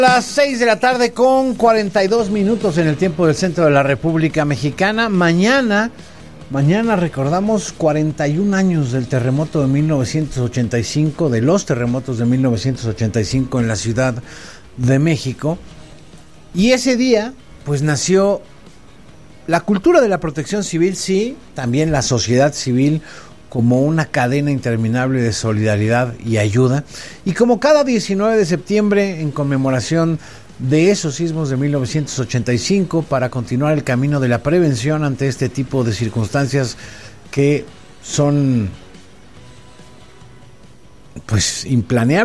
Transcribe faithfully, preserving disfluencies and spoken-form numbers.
Las seis de la tarde con cuarenta y dos minutos en el tiempo del centro de la República Mexicana. Mañana, mañana recordamos cuarenta y un años del terremoto de mil novecientos ochenta y cinco, de los terremotos de mil novecientos ochenta y cinco en la Ciudad de México. Y ese día, pues nació la cultura de la protección civil, sí, también la sociedad civil, como una cadena interminable de solidaridad y ayuda. Y como cada diecinueve de septiembre, en conmemoración de esos sismos de mil novecientos ochenta y cinco, para continuar el camino de la prevención ante este tipo de circunstancias que son, pues, implaneables.